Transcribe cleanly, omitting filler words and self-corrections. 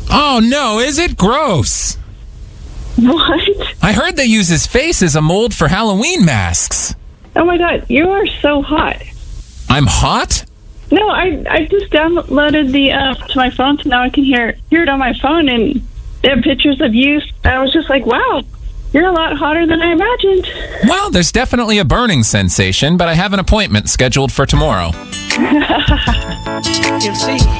Oh, no, is it gross? What? I heard they use his face as a mold for Halloween masks. Oh my God, you are so hot. I'm hot? No, I just downloaded the app to my phone, so now I can hear it on my phone, and they have pictures of you. I was just like, wow, you're a lot hotter than I imagined. Well, there's definitely a burning sensation, but I have an appointment scheduled for tomorrow. You see.